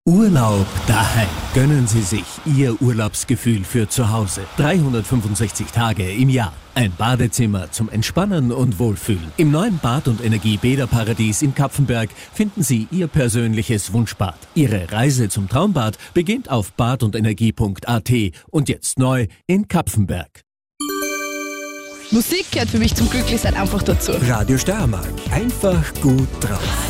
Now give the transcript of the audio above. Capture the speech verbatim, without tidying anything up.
Urlaub daheim. Gönnen Sie sich Ihr Urlaubsgefühl für zu Hause. dreihundertfünfundsechzig Tage im Jahr. Ein Badezimmer zum Entspannen und Wohlfühlen. Im neuen Bad- und Energie-Bäderparadies in Kapfenberg finden Sie Ihr persönliches Wunschbad. Ihre Reise zum Traumbad beginnt auf badundenergie punkt a t und jetzt neu in Kapfenberg. Musik gehört für mich zum Glücklichsein einfach dazu. Radio Steiermark. Einfach gut drauf.